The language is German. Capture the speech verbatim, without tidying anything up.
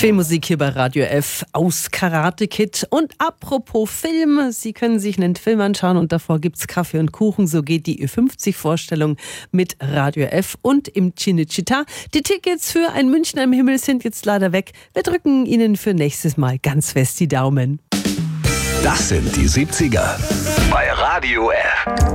Filmmusik hier bei Radio F aus Karate Kid. Und apropos Film, Sie können sich einen Film anschauen und davor gibt's Kaffee und Kuchen. So geht die Ü fünfzig Vorstellung mit Radio F und im Cinecittà. Die Tickets für Ein Münchner im Himmel sind jetzt leider weg. Wir drücken Ihnen für nächstes Mal ganz fest die Daumen. Das sind die siebziger bei Radio F.